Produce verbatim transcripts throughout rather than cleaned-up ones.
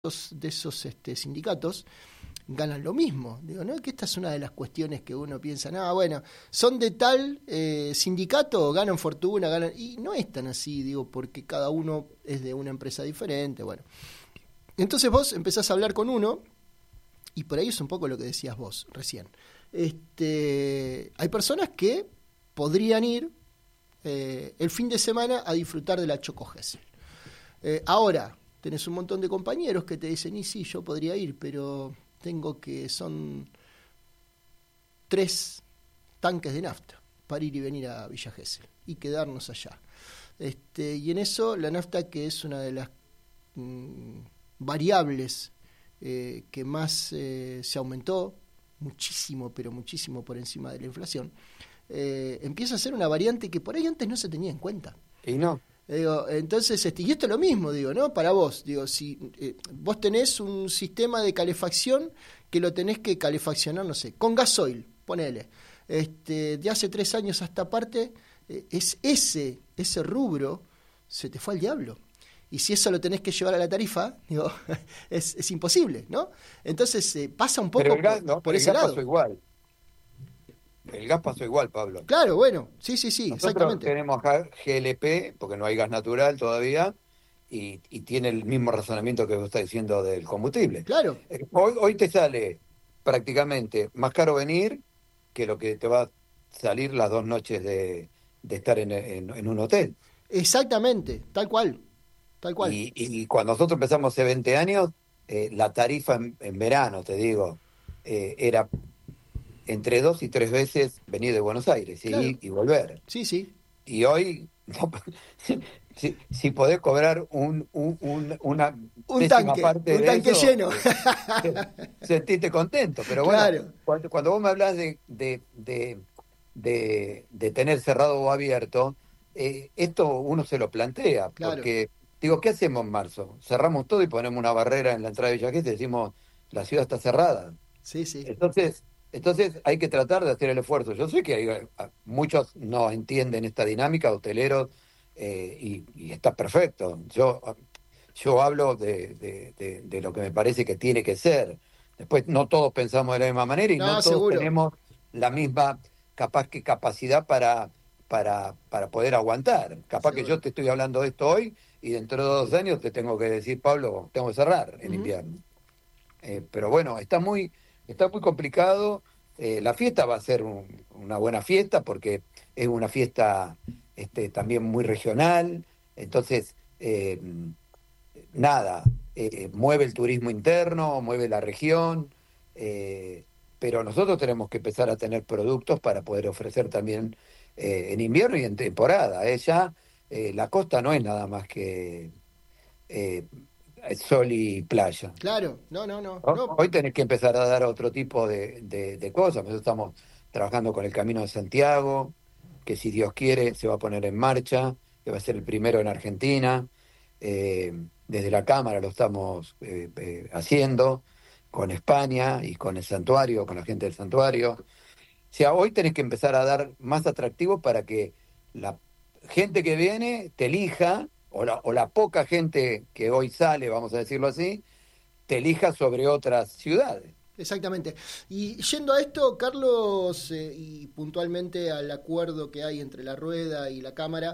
de esos este, sindicatos ganan lo mismo. Digo, ¿no? Que esta es una de las cuestiones que uno piensa, no, bueno, son de tal eh, sindicato, ganan fortuna, ganan... Y no es tan así, digo, porque cada uno es de una empresa diferente, bueno. Entonces vos empezás a hablar con uno, y por ahí es un poco lo que decías vos recién. Este, hay personas que podrían ir eh, el fin de semana a disfrutar de la Choco Gesell. Eh, ahora, tenés un montón de compañeros que te dicen, y sí, yo podría ir, pero tengo que, son tres tanques de nafta para ir y venir a Villa Gesell y quedarnos allá. Este, y en eso la nafta, que es una de las mmm, variables eh, que más eh, se aumentó, muchísimo, pero muchísimo por encima de la inflación, eh, empieza a ser una variante que por ahí antes no se tenía en cuenta. Y no. Digo, entonces, este, y esto es lo mismo, digo, ¿no? Para vos, digo, si eh, vos tenés un sistema de calefacción que lo tenés que calefaccionar, no sé, con gasoil, ponele, este, de hace tres años a esta parte, eh, es ese, ese rubro se te fue al diablo. Y si eso lo tenés que llevar a la tarifa, digo, es, es imposible, ¿no? Entonces, eh, pasa un poco Pero el gas, por, no, por el ese gas lado. pasó igual. El gas pasó igual, Pablo. Claro, bueno, sí, sí, sí, Nosotros exactamente. tenemos acá G L P, porque no hay gas natural todavía, y, y tiene el mismo razonamiento que vos estás diciendo del combustible. Claro. Eh, Hoy, hoy te sale prácticamente más caro venir que lo que te va a salir las dos noches de, de estar en, en, en un hotel. Exactamente, tal cual, tal cual. Y, y cuando nosotros empezamos hace veinte años, eh, la tarifa en, en verano, te digo, eh, era entre dos y tres veces venir de Buenos Aires y Claro. ir y volver. Sí, sí. Y hoy, no, si, si podés cobrar un, un, un- una Un décima tanque, parte un de tanque eso, lleno. eh, sentiste contento. Pero bueno, Claro, cuando, cuando vos me hablas de, de, de, de, de tener cerrado o abierto, eh, esto uno se lo plantea, claro. porque digo, ¿qué hacemos en marzo? Cerramos todo y ponemos una barrera en la entrada de Villa Gesell y decimos, la ciudad está cerrada. Sí, sí. Entonces, entonces hay que tratar de hacer el esfuerzo. Yo sé que hay, a- muchos no entienden esta dinámica, hoteleros, eh, y, y está perfecto. Yo, yo hablo de, de, de, de lo que me parece que tiene que ser. Después no todos pensamos de la misma manera y no No, todos seguro. tenemos la misma capaz que capacidad para, para, para poder aguantar. Capaz que Seguro. yo te estoy hablando de esto hoy y dentro de dos años te tengo que decir, Pablo, tengo que cerrar en Ujú. invierno. Eh, pero bueno, está muy, está muy complicado. Eh, la fiesta va a ser un- una buena fiesta porque es una fiesta este, también muy regional. Entonces, eh, nada, eh, mueve el turismo interno, mueve la región, eh, pero nosotros tenemos que empezar a tener productos para poder ofrecer también eh, en invierno y en temporada. ¿eh? Ya eh, la costa no es nada más que eh, sol y playa. Claro, no, no, no, ¿No? no. Hoy tenés que empezar a dar otro tipo de, de- de cosas. Nosotros estamos trabajando con el Camino de Santiago, que si Dios quiere se va a poner en marcha, que va a ser el primero en Argentina. Eh, desde la Cámara lo estamos eh, eh, haciendo, con España y con el santuario, con la gente del santuario. O sea, hoy tenés que empezar a dar más atractivos para que la gente que viene te elija, o la, o la poca gente que hoy sale, vamos a decirlo así, te elija sobre otras ciudades. Exactamente. Y yendo a esto, Carlos, eh, y puntualmente al acuerdo que hay entre la rueda y la Cámara,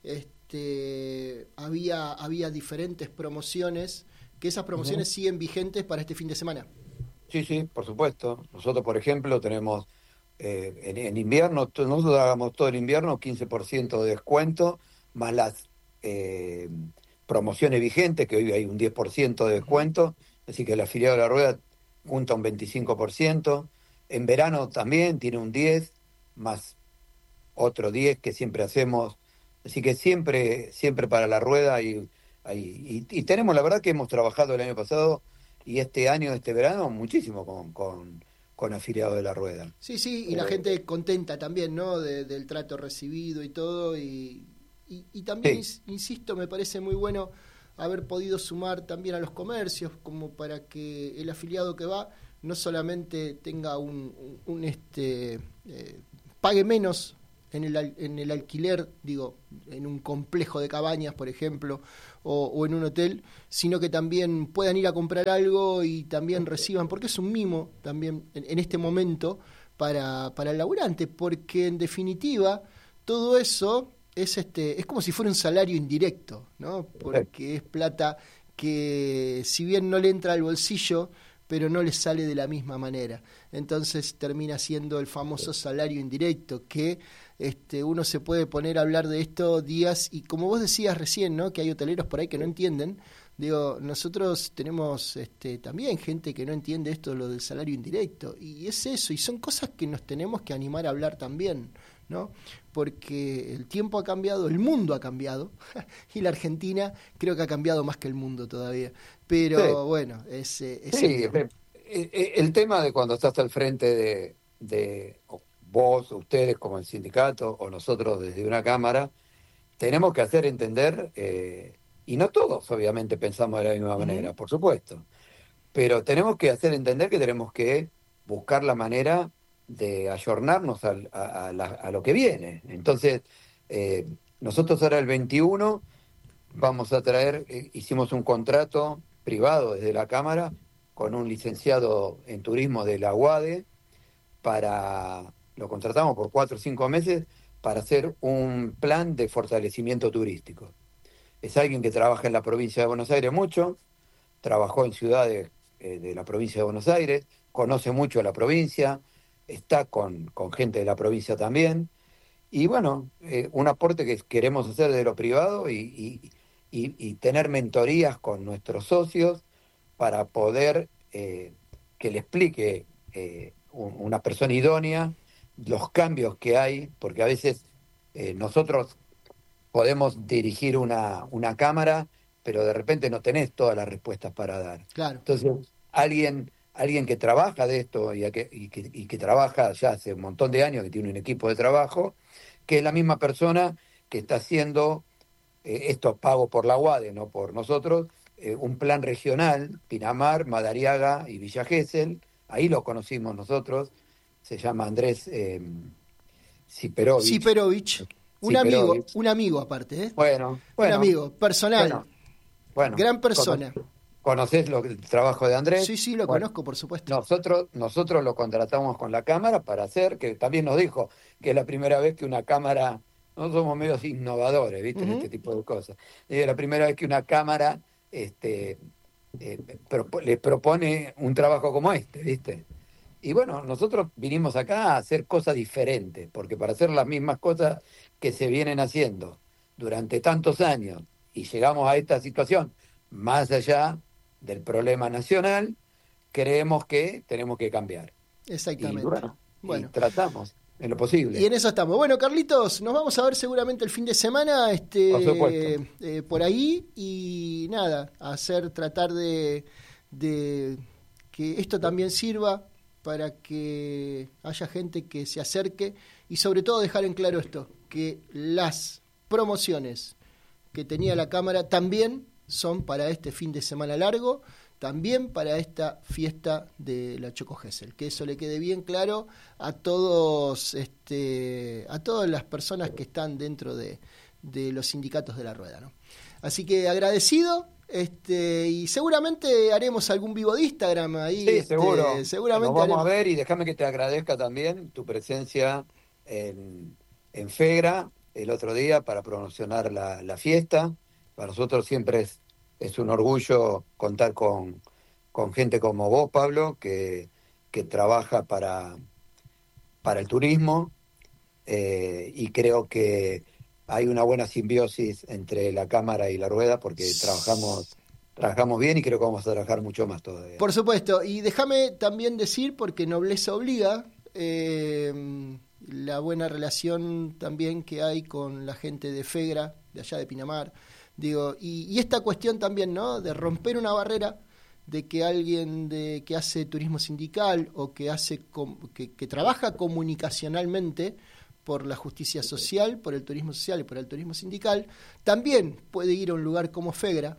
este, había, había diferentes promociones, que esas promociones Ujú. siguen vigentes para este fin de semana. Sí, sí, por supuesto. Nosotros, por ejemplo, tenemos eh, en, en invierno, to- nosotros hagamos todo el invierno quince por ciento de descuento, más las eh, promociones vigentes, que hoy hay un diez por ciento de Ujú. descuento, así que el afiliado de la rueda junta un veinticinco por ciento. En verano también tiene un diez, más otro diez que siempre hacemos. Así que siempre, siempre para la rueda y, y, y tenemos, la verdad que hemos trabajado el año pasado y este año, este verano, muchísimo con, con, con afiliados de la rueda. Sí, sí, y la Eh, gente contenta también, ¿no? De- del trato recibido y todo. Y, y, y también, sí, ins- insisto, me parece muy bueno haber podido sumar también a los comercios, como para que el afiliado que va no solamente tenga un, un, un, este, eh, pague menos en el, en el alquiler, digo, en un complejo de cabañas, por ejemplo, o, o en un hotel, sino que también puedan ir a comprar algo y también reciban, porque es un mimo también en, en este momento para, para el laburante, porque en definitiva todo eso es este es como si fuera un salario indirecto, ¿no? Porque es plata que si bien no le entra al bolsillo, pero no le sale de la misma manera. Entonces termina siendo el famoso salario indirecto, que este, uno se puede poner a hablar de esto días, y como vos decías recién, ¿no? Que hay hoteleros por ahí que no entienden. Digo, nosotros tenemos este, también gente que no entiende esto, lo del salario indirecto, y es eso, y son cosas que nos tenemos que animar a hablar también, ¿no? Porque el tiempo ha cambiado, el mundo ha cambiado, y la Argentina creo que ha cambiado más que el mundo todavía. Pero Sí. bueno, es, es Sí, el tema. el, el tema de cuando estás al frente de, de vos, ustedes como el sindicato o nosotros desde una cámara, tenemos que hacer entender, eh, y no todos obviamente pensamos de la misma manera, Uh-huh. por supuesto, pero tenemos que hacer entender que tenemos que buscar la manera de ayornarnos al- a, a la- a lo que viene. Entonces, eh, nosotros ahora el veintiuno vamos a traer, eh, hicimos un contrato privado desde la Cámara con un licenciado en turismo de la UADE para, lo contratamos por cuatro o cinco meses para hacer un plan de fortalecimiento turístico. Es alguien que trabaja en la provincia de Buenos Aires mucho, trabajó en ciudades eh, de la provincia de Buenos Aires, conoce mucho la provincia, está con, con gente de la provincia también, y bueno, eh, un aporte que queremos hacer de lo privado y, y, y, y tener mentorías con nuestros socios para poder eh, que le explique eh, un- una persona idónea los cambios que hay, porque a veces eh, nosotros podemos dirigir una, una cámara, pero de repente no tenés todas las respuestas para dar. Claro, Entonces, alguien, alguien que trabaja de esto y, a que, y, que, y que trabaja ya hace un montón de años, que tiene un equipo de trabajo, que es la misma persona que está haciendo, eh, esto pago por la UADE, no por nosotros, eh, un plan regional, Pinamar, Madariaga y Villa Gesell, ahí lo conocimos nosotros, se llama Andrés eh, Siperovich, Siperovich, un amigo, Siperovich. un amigo aparte, ¿eh? Bueno, Un bueno, amigo, personal, bueno, bueno, gran cono- persona. conocés lo, el trabajo de Andrés. Sí, sí, lo Bueno, conozco, por supuesto. nosotros, nosotros lo contratamos con la cámara para hacer, que también nos dijo que es la primera vez que una cámara, no somos medios innovadores, ¿viste? En Uh-huh. este tipo de cosas. Es la primera vez que una cámara este, eh, propo- le propone un trabajo como este, ¿viste? Y bueno, nosotros vinimos acá a hacer cosas diferentes, porque para hacer las mismas cosas que se vienen haciendo durante tantos años y llegamos a esta situación, más allá del problema nacional, creemos que tenemos que cambiar. Y Exactamente. bueno, y Bueno, tratamos en lo y posible, en eso estamos. Bueno, Carlitos, nos vamos a ver seguramente el fin de semana, por supuesto. este, eh, por ahí, y nada, hacer, tratar de, de que esto también sirva para que haya gente que se acerque, y sobre todo dejar en claro esto, que las promociones que tenía la Cámara también son para este fin de semana largo, también para esta fiesta de la Choco Gesell, que eso le quede bien claro a todos, este, a todas las personas que están dentro de, de los sindicatos de la rueda, ¿no? Así que agradecido, este, y seguramente haremos algún vivo de Instagram ahí, Sí, este, seguro. Nos seguramente vamos a haremos. ver y déjame que te agradezca también tu presencia en, en FEGRA el otro día para promocionar la, la fiesta. Para nosotros siempre es, es un orgullo contar con, con gente como vos, Pablo, que, que trabaja para, para el turismo eh, y creo que hay una buena simbiosis entre la cámara y la rueda porque trabajamos, trabajamos bien y creo que vamos a trabajar mucho más todavía. Por supuesto, y déjame también decir, porque nobleza obliga, eh, la buena relación también que hay con la gente de FEGRA, de allá de Pinamar, digo, y, y esta cuestión también, ¿no?, de romper una barrera, de que alguien de, que hace turismo sindical o que hace com, que, que trabaja comunicacionalmente por la justicia social, por el turismo social y por el turismo sindical, también puede ir a un lugar como FEGRA,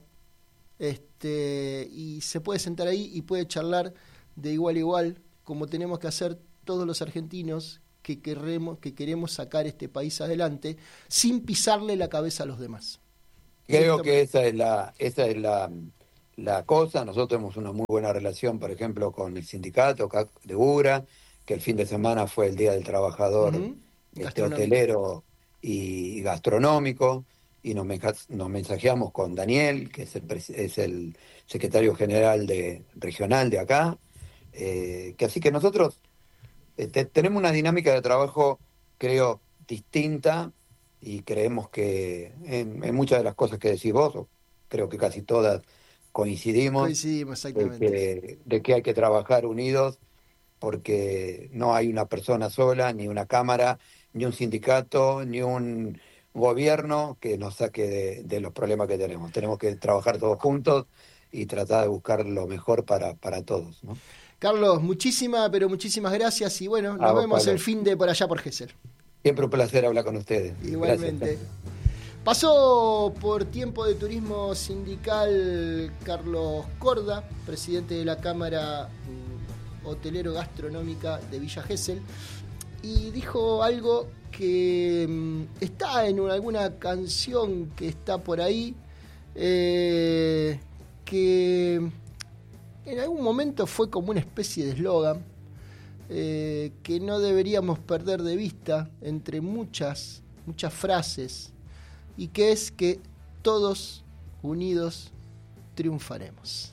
este, y se puede sentar ahí y puede charlar de igual a igual, como tenemos que hacer todos los argentinos que queremos, que queremos sacar este país adelante sin pisarle la cabeza a los demás. Creo que esa es la, esa es la, la cosa. Nosotros tenemos una muy buena relación, por ejemplo, con el sindicato de UGRA, que el fin de semana fue el Día del Trabajador uh-huh. este, hotelero y gastronómico, y nos, nos mensajeamos con Daniel, que es el, es el secretario general de, regional de acá, eh, que así que nosotros eh, te, tenemos una dinámica de trabajo, creo, distinta, y creemos que en, en muchas de las cosas que decís vos, o creo que casi todas coincidimos, coincidimos exactamente. De, que, de que hay que trabajar unidos, porque no hay una persona sola, ni una cámara, ni un sindicato, ni un gobierno que nos saque de, de los problemas que tenemos. Tenemos que trabajar todos juntos y tratar de buscar lo mejor para, para todos, ¿no? Carlos, muchísimas, pero muchísimas gracias, y bueno, nos ah, vemos Pablo. el fin de por allá por Gesell. Siempre un placer hablar con ustedes. Igualmente. Gracias. Pasó por Tiempo de Turismo Sindical Carlos Corda, presidente de la Cámara Hotelero Gastronómica de Villa Gesell, y dijo algo que um, está en una, alguna canción que está por ahí, eh, que en algún momento fue como una especie de eslogan, eh, que no deberíamos perder de vista entre muchas, muchas frases, y que es que todos unidos triunfaremos.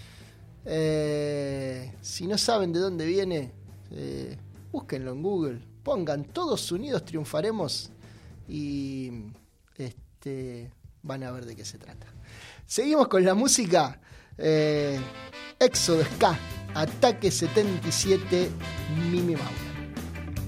Eh, si no saben de dónde viene, eh, búsquenlo en Google, pongan todos unidos triunfaremos y este, van a ver de qué se trata. Seguimos con la música. eh, Éxodo Ska, Ataque setenta y siete, Mimi Maura.